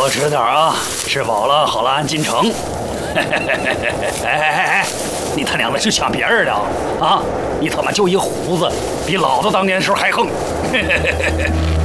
多吃点啊，吃饱了好了安进城。哎，你他娘的去抢别人的啊！你他妈就一虎子，比老子当年时候还横。